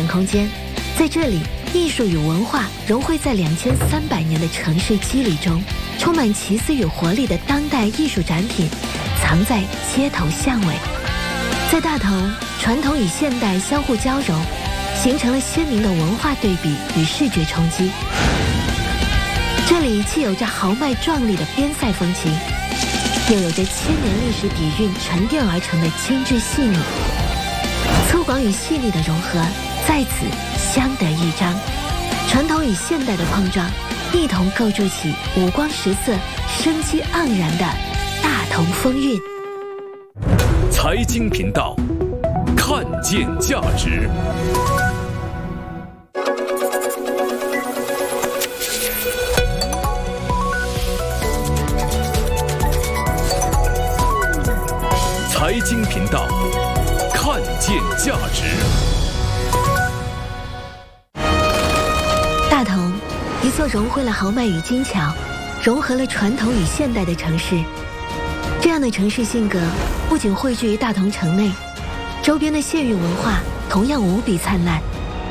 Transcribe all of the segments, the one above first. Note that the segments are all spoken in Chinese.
空间。在这里，艺术与文化融汇在2300年的城市肌理中，充满奇思与活力的当代艺术展品藏在街头巷尾。在大同，传统与现代相互交融，形成了鲜明的文化对比与视觉冲击。这里既有着豪迈壮丽的边塞风情，又有着千年历史底蕴沉淀而成的精致细腻，粗犷与细腻的融合在此相得益彰，传统与现代的碰撞，一同构筑起五光十色、生机盎然的大同风韵。 财经频道，看见价值。财经频道，看见价值。 大同，一座融汇了豪迈与精巧，融合了传统与现代的城市。这样的城市性格不仅汇聚于大同城内，周边的县域文化同样无比灿烂。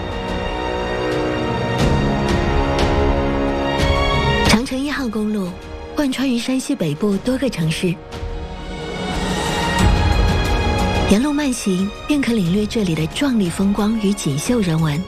长城1号公路贯穿于山西北部多个城市，沿路慢行便可领略这里的壮丽风光与锦绣人文。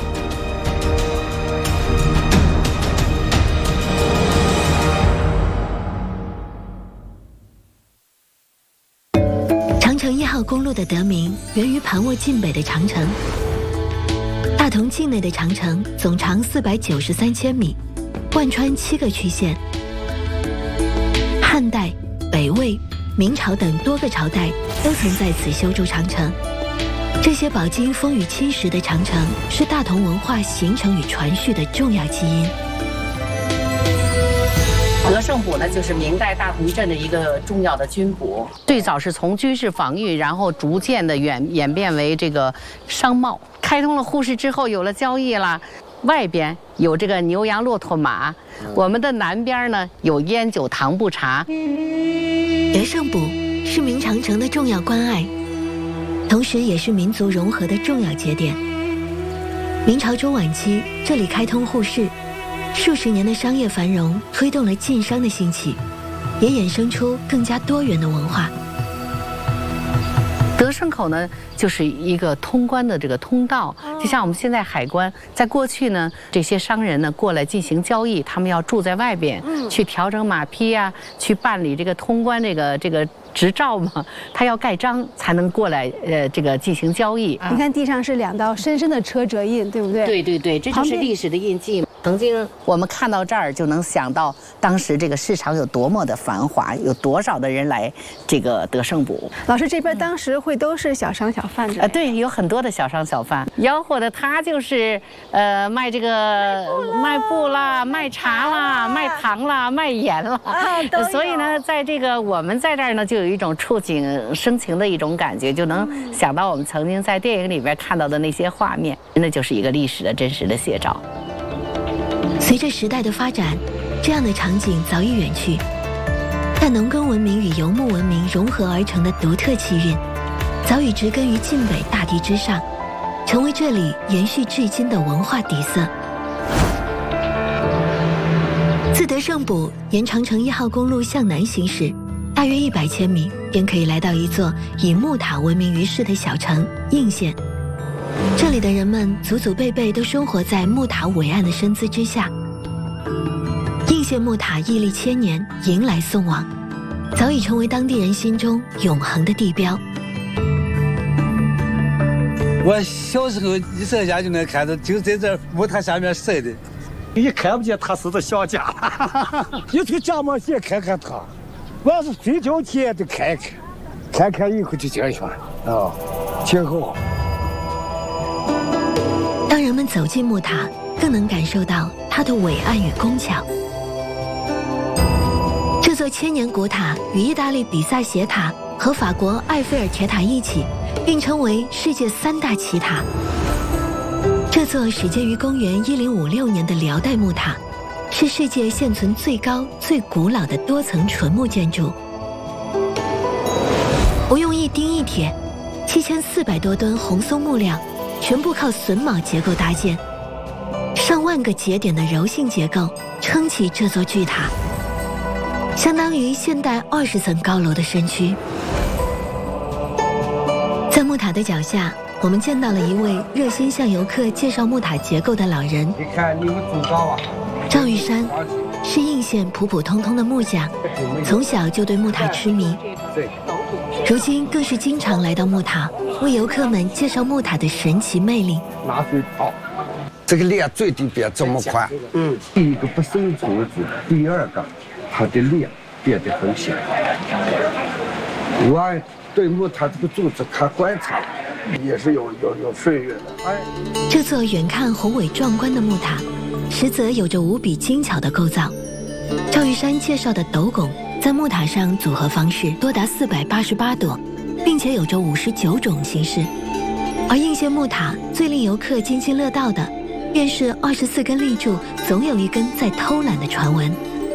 长城1号公路的得名源于盘卧晋北的长城。大同境内的长城总长493千米，贯穿7个区县。汉代、北魏、明朝等多个朝代都曾在此修筑长城。这些饱经风雨侵蚀的长城，是大同文化形成与传续的重要基因。 德胜堡呢，就是明代大同镇的一个重要的军堡。最早是从军事防御，然后逐渐的演变为这个商贸。开通了沪市之后，有了交易啦。外边有这个牛羊骆驼马，我们的南边呢有烟酒糖布茶。 德胜堡是明长城的重要关隘，同时也是民族融合的重要节点。明朝中晚期，这里开通沪市，数十年的商业繁荣推动了晋商的兴起，也衍生出更加多元的文化。 德胜口呢，就是一个通关的这个通道，就像我们现在海关。在过去呢，这些商人呢过来进行交易，他们要住在外边，去调整马匹啊，去办理这个通关这个执照嘛，他要盖章才能过来这个进行交易。 你看地上是2道深深的车辙印，对不对？ 对对对，这就是历史的印记。曾经我们看到这儿，就能想到当时这个市场有多么的繁华，有多少的人来这个德胜堡。 老师这边当时会都是小商小贩的对，有很多的小商小贩。吆喝的他就是卖这个卖布啦，卖茶啦，卖糖啦，卖盐啦。所以呢，在这个我们在这儿呢，就有一种触景生情的一种感觉，就能想到我们曾经在电影里边看到的那些画面，那就是一个历史的真实的写照。 随着时代的发展，这样的场景早已远去，但农耕文明与游牧文明融合而成的独特气韵，早已植根于晋北大地之上，成为这里延续至今的文化底色。自德胜堡沿长城1号公路向南行驶，大约100千米，便可以来到一座以木塔闻名于世的小城应县。这里的人们祖祖辈辈都生活在木塔伟岸的身姿之下。应县木塔屹立千年，迎来送往，早已成为当地人心中永恒的地标。 我小时候一上家就能看到，就在这木塔下面晒的， 也看不见他是个小家， 一推家门先看看他，我要是睡觉前就看看，看看以后就进去啊，挺好。 当人们走进木塔，更能感受到它的伟岸与工巧。这座千年古塔与意大利比萨斜塔和法国埃菲尔铁塔一起，并称为世界3大奇塔。这座始建于公元1056年的辽代木塔，是世界现存最高、最古老的多层纯木建筑。不用一钉一铁，7400多吨红松木料全部靠榫卯结构搭建，上万个节点的柔性结构撑起这座巨塔，相当于现代20层高楼的身躯。在木塔的脚下，我们见到了一位热心向游客介绍木塔结构的老人。 你看你们多高啊？ 赵玉山是应县普普通通的木匠，从小就对木塔痴迷，如今更是经常来到木塔，为游客们介绍木塔的神奇魅力。 拿水泡，这个链最低边这么宽，第一个不生虫子，第二个它的链变得很小。我对木塔这个柱子看观察，也是有岁月的。 这座远看宏伟壮观的木塔，实则有着无比精巧的构造。赵玉山介绍的斗拱在木塔上组合方式多达488朵，并且有着59种形式。而应县木塔最令游客津津乐道的，便是24根立柱总有一根在偷懒的传闻。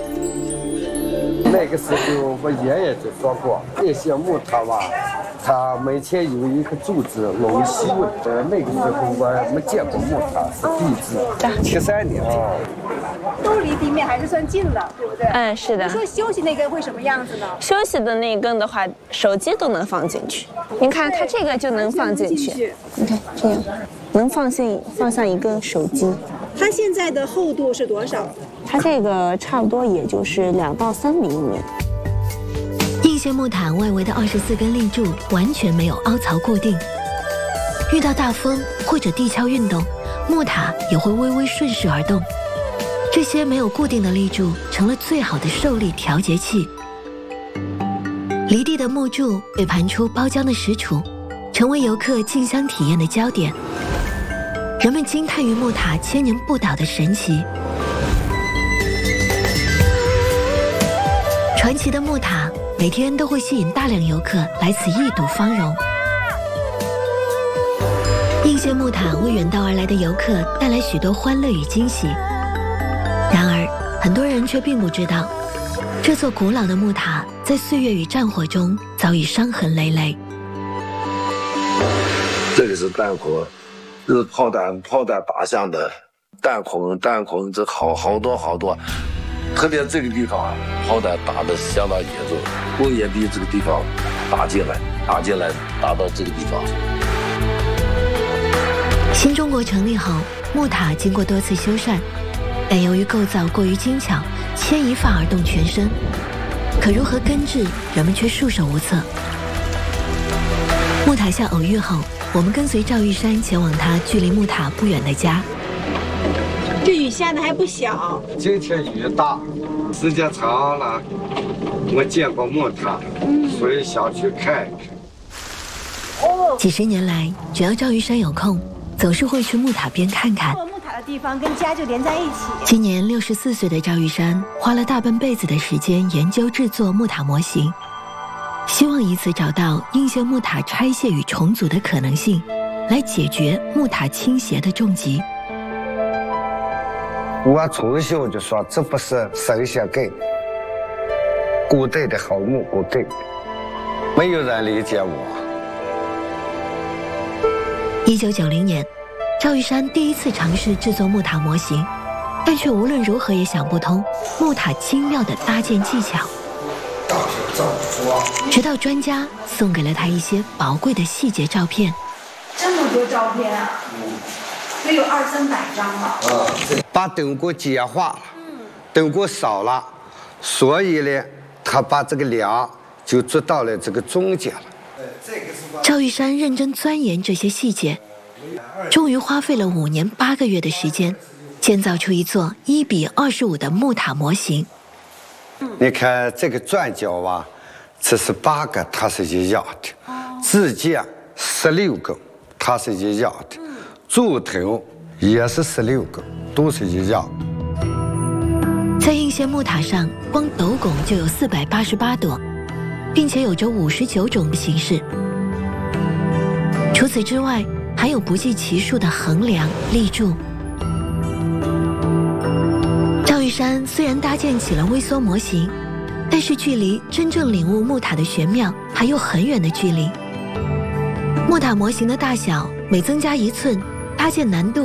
那个时候我爷爷就说过，这些木塔吧，它门前有一个柱子龙西位。那个时候我没见过木塔是地质，73年。 都离地面还是算近了，对不对？ 是的。 你说休息那根会什么样子呢？ 休息的那一根的话，手机都能放进去。您看它这个就能放进去。你看这样，能放上一个手机。 它现在的厚度是多少？ 它这个差不多也就是2到3厘米。 应县木塔外围的24根立柱完全没有凹槽固定，遇到大风或者地壳运动，木塔也会微微顺势而动。这些没有固定的立柱成了最好的受力调节器。离地的木柱被盘出包浆的石杵，成为游客进香体验的焦点。人们惊叹于木塔千年不倒的神奇。传奇的木塔每天都会吸引大量游客来此一睹芳容。应县木塔为远道而来的游客带来许多欢乐与惊喜。然而，很多人却并不知道，这座古老的木塔在岁月与战火中早已伤痕累累。 这个是弹孔，这是炮弹打向的弹孔，这好多。特别这个地方啊，炮弹打得相当严重，工业地这个地方打进来，打到这个地方。 新中国成立后，木塔经过多次修缮，但由于构造过于精巧，牵一发而动全身。可如何根治，人们却束手无策。木塔下偶遇后，我们跟随赵玉山前往他距离木塔不远的家。 这雨下的还不小。 今天雨大，时间长了，我见过木塔，所以想去看一看。 几十年来，只要赵玉山有空，总是会去木塔边看看。 木塔的地方跟家就连在一起。 今年64岁的赵玉山花了大半辈子的时间研究制作木塔模型，希望以此找到应县木塔拆卸与重组的可能性，来解决木塔倾斜的重疾。 我从小就说这不是神仙给的，古代的好木工给的，没有人理解我。 1990年，赵玉山第一次尝试制作木塔模型，但却无论如何也想不通木塔精妙的搭建技巧。直到专家送给了他一些宝贵的细节照片。 这么多照片啊！得有200-300张了。 把灯给简化了，灯给少了，所以呢，他把这个梁就做到了这个中间了。 赵玉山认真钻研这些细节，终于花费了5年8个月的时间，建造出一座1:25的木塔模型。 你看这个转角啊，这是8个，它是一样的；支架16个，它是一样的；柱头也是16个，都是一样。 在应县木塔上，光斗拱就有488朵，并且有着59种形式。除此之外，还有不计其数的横梁、立柱。赵玉山虽然搭建起了微缩模型，但是距离真正领悟木塔的玄妙还有很远的距离。木塔模型的大小每增加1寸，搭建难度